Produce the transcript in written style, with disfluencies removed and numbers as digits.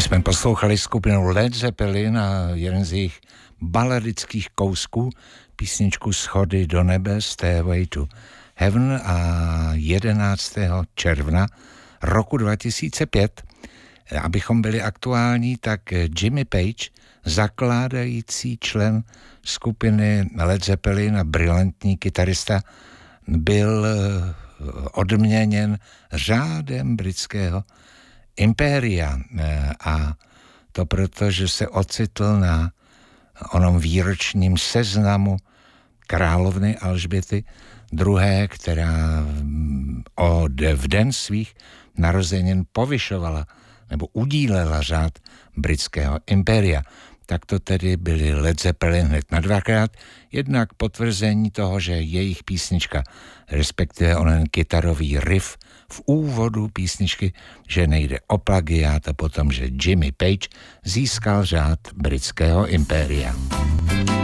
jsme poslouchali skupinu Led Zeppelin a jeden z jejich baladických kousků, písničku Schody do nebe, Stairway to Heaven, a 11. června roku 2005, abychom byli aktuální, tak Jimmy Page, zakládající člen skupiny Led Zeppelin a brilantní kytarista, byl odměněn řádem britského impéria, a to proto, že se ocitl na onom výročním seznamu královny Alžběty II., která v den svých narozenin povyšovala nebo udílela řád britského impéria. Tak to tedy byli Led Zeppelin hned na dvakrát. Jednak potvrzení toho, že jejich písnička, respektive onen kytarový riff v úvodu písničky, že nejde o plagiát, a potom, že Jimmy Page získal řád britského impéria.